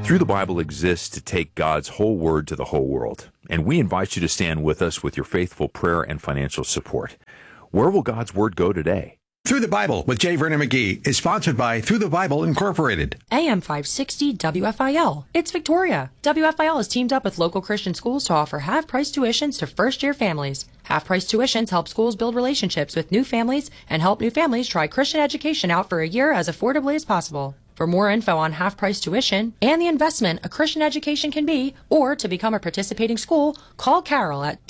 Through the Bible exists to take God's whole word to the whole world, and we invite you to stand with us with your faithful prayer and financial support. Where will God's word go today? Through the Bible with J. Vernon McGee is sponsored by Through the Bible Incorporated. AM 560 WFIL. It's Victoria. WFIL has teamed up with local Christian schools to offer half-price tuitions to first-year families. Half-price tuitions help schools build relationships with new families and help new families try Christian education out for a year as affordably as possible. For more info on half-price tuition and the investment a Christian education can be, or to become a participating school, call Carol at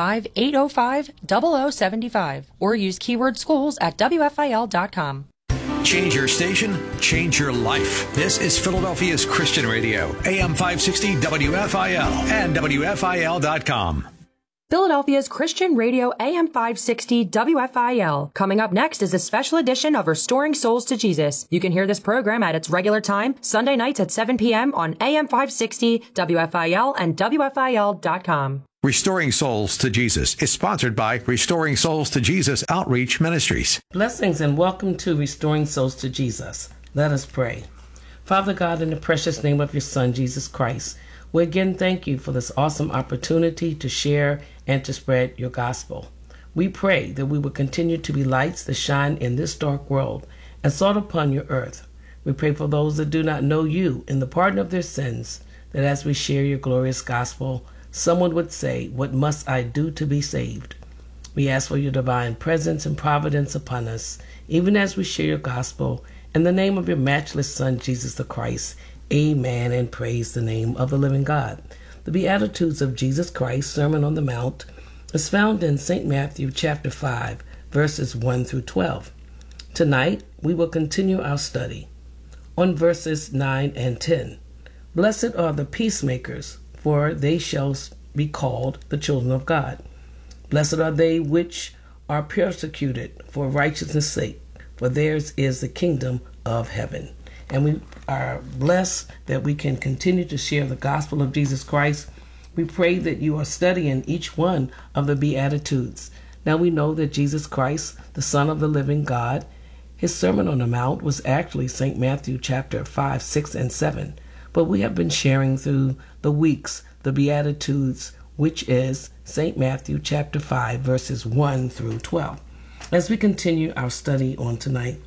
215-805-0075 or use keyword schools at WFIL.com. Change your station, change your life. This is Philadelphia's Christian Radio, AM 560 WFIL and WFIL.com. Philadelphia's Christian Radio AM 560 WFIL. Coming up next is a special edition of Restoring Souls to Jesus. You can hear this program at its regular time, Sunday nights at 7 p.m. on AM 560 WFIL and WFIL.com. Restoring Souls to Jesus is sponsored by Restoring Souls to Jesus Outreach Ministries. Blessings and welcome to Restoring Souls to Jesus. Let us pray. Father God, in the precious name of your Son, Jesus Christ, we again thank you for this awesome opportunity to share and to spread your gospel. We pray that we will continue to be lights that shine in this dark world and salt upon your earth. We pray for those that do not know you in the pardon of their sins, that as we share your glorious gospel, someone would say, "What must I do to be saved?" We ask for your divine presence and providence upon us, even as we share your gospel, in the name of your matchless Son, Jesus the Christ. Amen, and praise the name of the living God. The Beatitudes of Jesus Christ, Sermon on the Mount, is found in St. Matthew chapter 5, verses 1 through 12. Tonight, we will continue our study on verses 9 and 10. Blessed are the peacemakers, for they shall be called the children of God. Blessed are they which are persecuted for righteousness' sake, for theirs is the kingdom of heaven. And we are blessed that we can continue to share the gospel of Jesus Christ. We pray that you are studying each one of the Beatitudes. Now we know that Jesus Christ, the Son of the living God, his Sermon on the Mount was actually St. Matthew chapter 5, 6, and 7. But we have been sharing through the weeks the Beatitudes, which is St. Matthew chapter 5, verses 1 through 12. As we continue our study on tonight,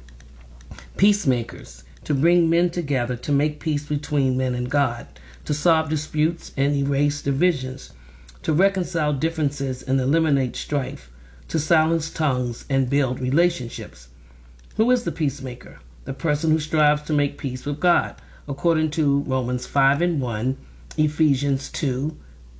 peacemakers, to bring men together to make peace between men and God, to solve disputes and erase divisions, to reconcile differences and eliminate strife, to silence tongues and build relationships. Who is the peacemaker? The person who strives to make peace with God, according to Romans 5 and 1, Ephesians 2,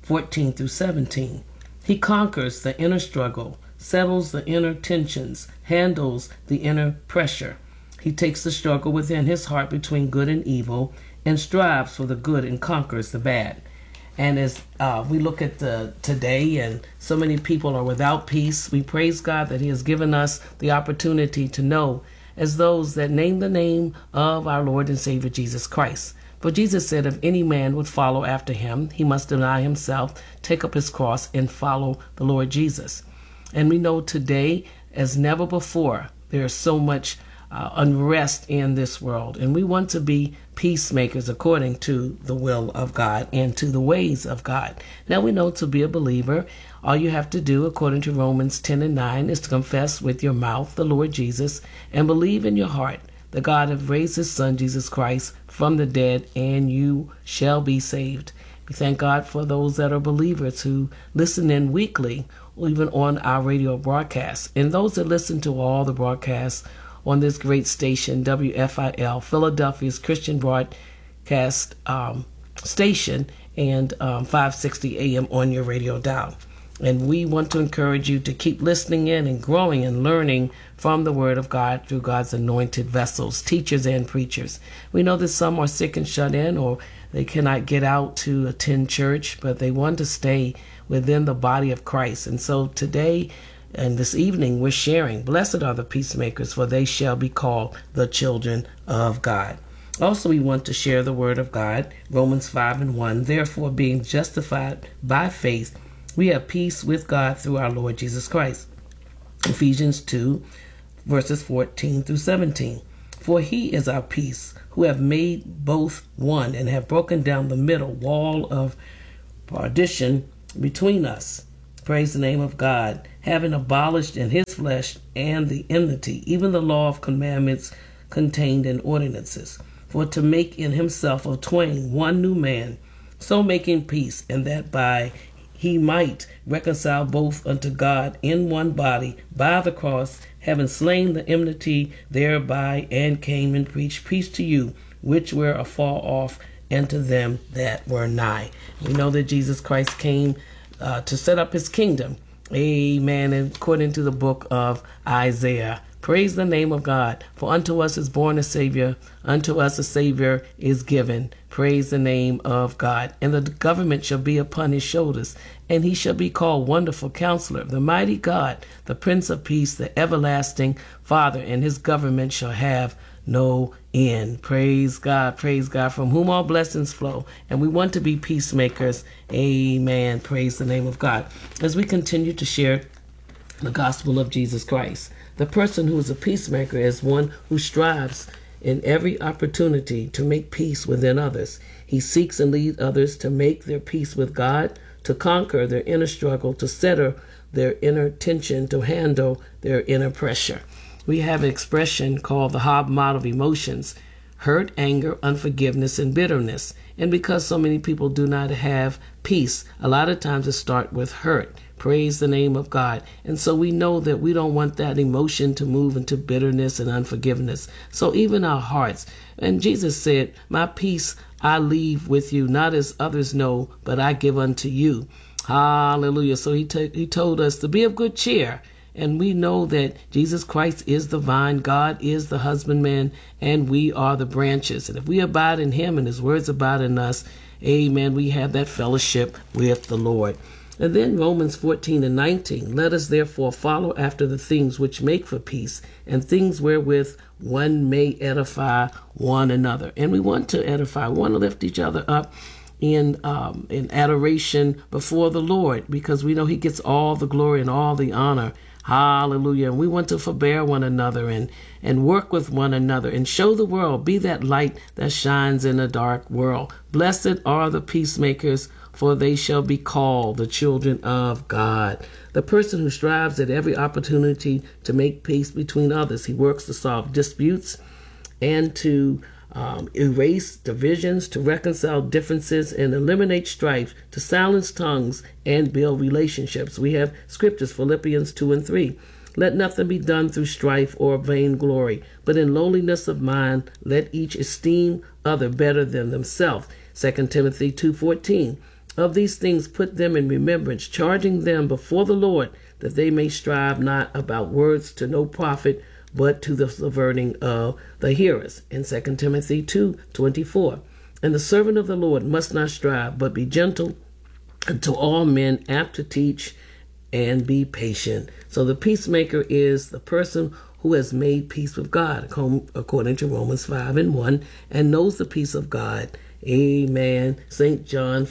14 through 17. He conquers the inner struggle, settles the inner tensions, handles the inner pressure. He takes the struggle within his heart between good and evil and strives for the good and conquers the bad. And as we look at today, and so many people are without peace, we praise God that he has given us the opportunity to know as those that name the name of our Lord and Savior Jesus Christ. For Jesus said if any man would follow after him, he must deny himself, take up his cross, and follow the Lord Jesus. And we know today, as never before, there is so much unrest in this world, and we want to be peacemakers according to the will of God and to the ways of God. Now we know to be a believer, all you have to do, according to Romans 10 and 9, is to confess with your mouth the Lord Jesus and believe in your heart that God hath raised his Son Jesus Christ from the dead, and you shall be saved. We thank God for those that are believers who listen in weekly, or even on our radio broadcasts, and those that listen to all the broadcasts on this great station, WFIL, Philadelphia's Christian broadcast station, and 560 AM on your radio dial. And we want to encourage you to keep listening in and growing and learning from the Word of God through God's anointed vessels, teachers and preachers. We know that some are sick and shut in, or they cannot get out to attend church, but they want to stay within the body of Christ. And so today, and this evening, we're sharing, blessed are the peacemakers, for they shall be called the children of God. Also, we want to share the word of God, Romans 5 and 1. Therefore, being justified by faith, we have peace with God through our Lord Jesus Christ. Ephesians 2, verses 14 through 17. For he is our peace, who have made both one and have broken down the middle wall of partition between us. Praise the name of God, having abolished in his flesh and the enmity, even the law of commandments contained in ordinances, for to make in himself of twain one new man, so making peace, and that by he might reconcile both unto God in one body by the cross, having slain the enmity thereby, and came and preached peace to you which were afar off, and to them that were nigh. We know that Jesus Christ came to set up his kingdom. Amen. According to the book of Isaiah. Praise the name of God. For unto us is born a Savior, unto us a Savior is given. Praise the name of God. And the government shall be upon his shoulders, and he shall be called Wonderful Counselor, the Mighty God, the Prince of Peace, the Everlasting Father, and his government shall have no end. Praise God, from whom all blessings flow. And we want to be peacemakers. Amen. Praise the name of God. As we continue to share the gospel of Jesus Christ, the person who is a peacemaker is one who strives in every opportunity to make peace within others. He seeks and leads others to make their peace with God, to conquer their inner struggle, to settle their inner tension, to handle their inner pressure. We have an expression called the Hobbes model of emotions: hurt, anger, unforgiveness, and bitterness. And because so many people do not have peace, a lot of times it starts with hurt. Praise the name of God. And so we know that we don't want that emotion to move into bitterness and unforgiveness. So even our hearts. And Jesus said, my peace I leave with you, not as others know, but I give unto you. Hallelujah. So he told us to be of good cheer. And we know that Jesus Christ is the vine, God is the husbandman, and we are the branches. And if we abide in him and his words abide in us, amen, we have that fellowship with the Lord. And then Romans 14:19, let us therefore follow after the things which make for peace, and things wherewith one may edify one another. And we want to edify, we want to lift each other up in adoration before the Lord, because we know he gets all the glory and all the honor. Hallelujah. And we want to forbear one another and work with one another and show the world, be that light that shines in a dark world. Blessed are the peacemakers, for they shall be called the children of God. The person who strives at every opportunity to make peace between others, he works to solve disputes and to erase divisions, to reconcile differences and eliminate strife, to silence tongues and build relationships. We have scriptures, Philippians 2:3. Let nothing be done through strife or vainglory, but in lowliness of mind, let each esteem other better than themselves. 2 Timothy 2:14. Of these things put them in remembrance, charging them before the Lord, that they may strive not about words to no profit, but to the subverting of the hearers. In 2 Timothy 2:24. And the servant of the Lord must not strive, but be gentle unto all men, apt to teach, and be patient. So the peacemaker is the person who has made peace with God, according to Romans 5:1, and knows the peace of God. Amen. St. John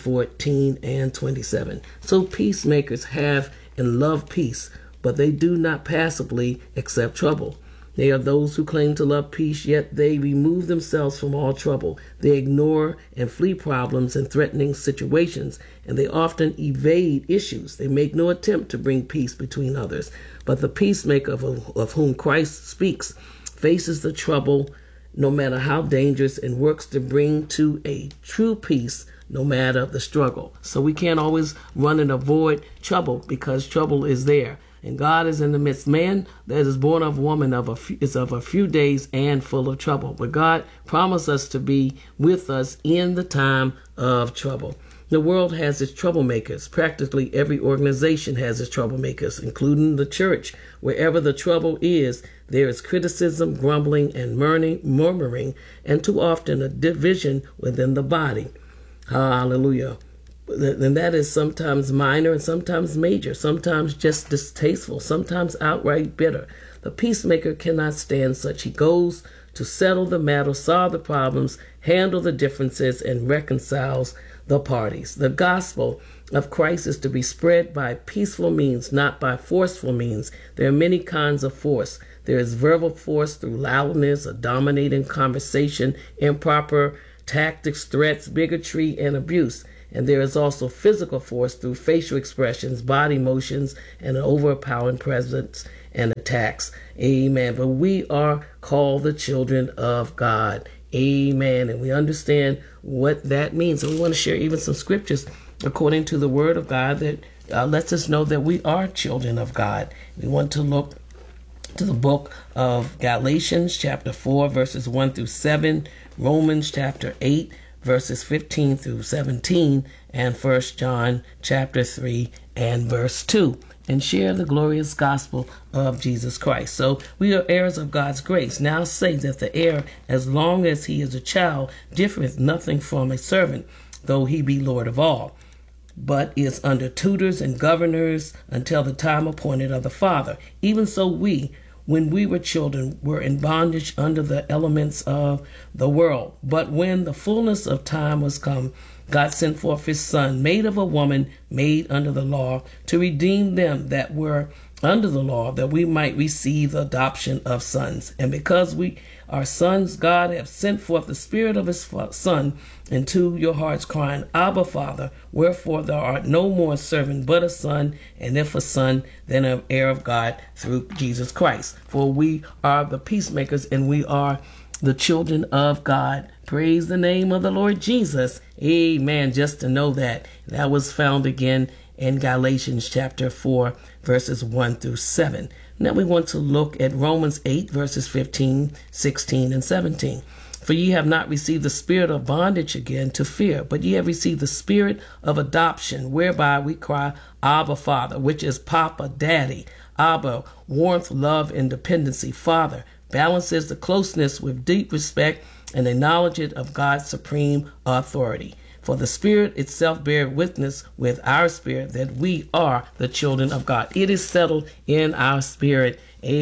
14:27. So peacemakers have and love peace, but they do not passively accept trouble. They are those who claim to love peace, yet they remove themselves from all trouble. They ignore and flee problems and threatening situations, and they often evade issues. They make no attempt to bring peace between others. But the peacemaker of whom Christ speaks faces the trouble no matter how dangerous, and works to bring to a true peace no matter the struggle. So we can't always run and avoid trouble, because trouble is there. And God is in the midst. Man that is born of woman is of a few days and full of trouble. But God promised us to be with us in the time of trouble. The world has its troublemakers. Practically every organization has its troublemakers, including the church. Wherever the trouble is, there is criticism, grumbling, and murmuring, and too often a division within the body. Hallelujah. And that is sometimes minor and sometimes major, sometimes just distasteful, sometimes outright bitter. The peacemaker cannot stand such. He goes to settle the matter, solve the problems, handle the differences, and reconciles the parties. The gospel of Christ is to be spread by peaceful means, not by forceful means. There are many kinds of force. There is verbal force through loudness, a dominating conversation, improper tactics, threats, bigotry, and abuse. And there is also physical force through facial expressions, body motions, and an overpowering presence and attacks. Amen. But we are called the children of God. Amen. And we understand what that means. And we want to share even some scriptures according to the word of God that lets us know that we are children of God. We want to look to the book of Galatians chapter 4 verses 1 through 7, Romans chapter 8 verses 15 through 17, and 1 John chapter 3 and verse 2, and share the glorious gospel of Jesus Christ. So we are heirs of God's grace. Now say that the heir, as long as he is a child, differeth nothing from a servant, though he be Lord of all, but is under tutors and governors until the time appointed of the Father. Even so we, when we were children, were in bondage under the elements of the world. But when the fullness of time was come, God sent forth his Son, made of a woman, made under the law, to redeem them that were under the law, that we might receive the adoption of sons. And because we are sons, God hath sent forth the Spirit of his Son into your hearts, crying, Abba, Father. Wherefore thou art no more a servant, but a son, and if a son, then an heir of God through Jesus Christ. For we are the peacemakers, and we are the children of God. Praise the name of the Lord Jesus. Amen. Just to know that. That was found again in Galatians chapter 4, verses 1 through 7. Now we want to look at Romans 8, verses 15, 16, and 17. For ye have not received the spirit of bondage again to fear, but ye have received the spirit of adoption, whereby we cry, Abba, Father, which is Papa, Daddy. Abba, warmth, love, and dependency. Father balances the closeness with deep respect and a knowledge of God's supreme authority. For the Spirit itself bear witness with our spirit that we are the children of God. It is settled in our spirit.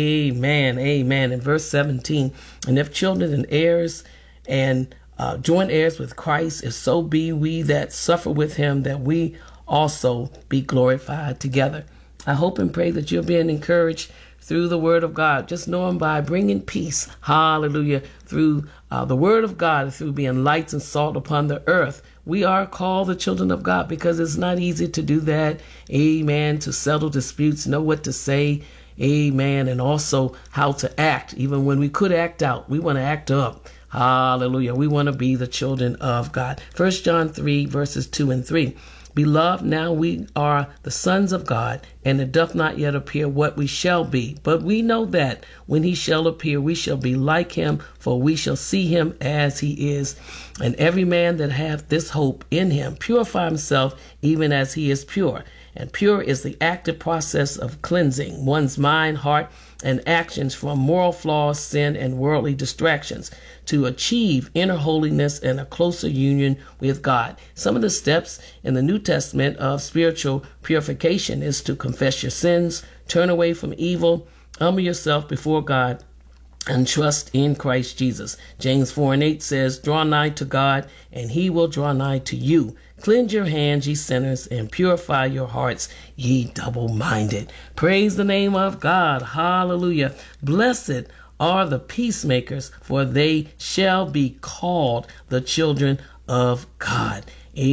Amen. Amen. In verse 17, and if children and heirs and joint heirs with Christ, if so be we that suffer with him, that we also be glorified together. I hope and pray that you're being encouraged through the word of God. Just know him by bringing peace, hallelujah, through the word of God, through being lights and salt upon the earth. We are called the children of God because it's not easy to do that. Amen. To settle disputes, know what to say. Amen. And also how to act. Even when we could act out, we want to act up. Hallelujah. We want to be the children of God. 1 John 3, verses 2 and 3. Beloved, now we are the sons of God, and it doth not yet appear what we shall be. But we know that when he shall appear, we shall be like him, for we shall see him as he is. And every man that hath this hope in him purify himself even as he is pure. And pure is the active process of cleansing one's mind, heart, and actions from moral flaws, sin, and worldly distractions to achieve inner holiness and a closer union with God. Some of the steps in the New Testament of spiritual purification is to confess your sins, turn away from evil, humble yourself before God, and trust in Christ Jesus. James 4 and 8 says, draw nigh to God, and he will draw nigh to you. Cleanse your hands, ye sinners, and purify your hearts, ye double-minded. Praise the name of God. Hallelujah. Blessed are the peacemakers, for they shall be called the children of God.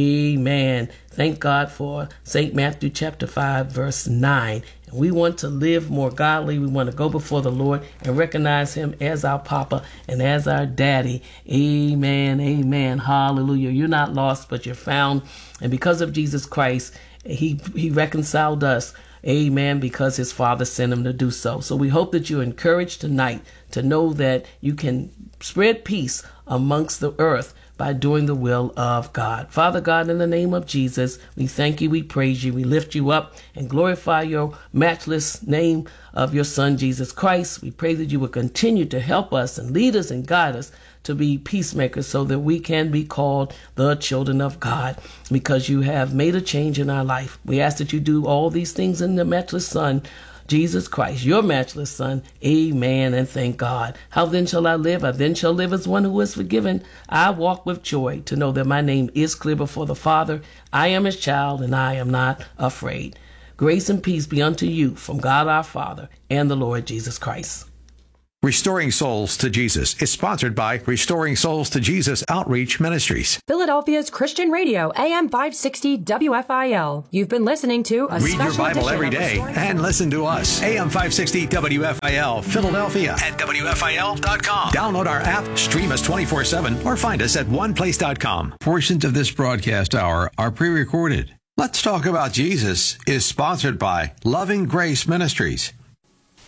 Amen. Thank God for St. Matthew chapter 5, verse 9. And we want to live more godly. We want to go before the Lord and recognize him as our Papa and as our Daddy. Amen. Amen. Hallelujah. You're not lost, but you're found. And because of Jesus Christ, he reconciled us. Amen. Because his Father sent him to do so. So we hope that you're encouraged tonight to know that you can spread peace amongst the earth by doing the will of God. Father God, in the name of Jesus, we thank you, we praise you, we lift you up and glorify your matchless name of your Son, Jesus Christ. We pray that you will continue to help us and lead us and guide us to be peacemakers so that we can be called the children of God because you have made a change in our life. We ask that you do all these things in the matchless Son, Jesus Christ, your matchless Son. Amen. And thank God. How then shall I live? I then shall live as one who is forgiven. I walk with joy to know that my name is clear before the Father. I am his child and I am not afraid. Grace and peace be unto you from God our Father and the Lord Jesus Christ. Restoring Souls to Jesus is sponsored by Restoring Souls to Jesus Outreach Ministries. Philadelphia's Christian Radio, AM 560 WFIL. You've been listening to a Read your special Bible edition every of day Restoring and Souls. listen to us. AM 560 WFIL Philadelphia at WFIL.com. Download our app, stream us 24/7, or find us at oneplace.com. Portions of this broadcast hour are pre-recorded. Let's Talk About Jesus is sponsored by Loving Grace Ministries.